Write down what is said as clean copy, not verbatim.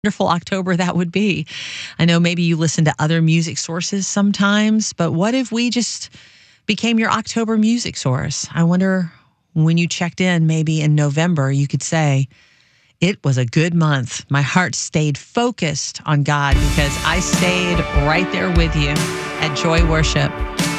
wonderful October that would be. I know maybe you listen to other music sources sometimes, but what if we just became your October music source? I wonder when you checked in, maybe in November, you could say, it was a good month. My heart stayed focused on God because I stayed right there with you at Joy Worship.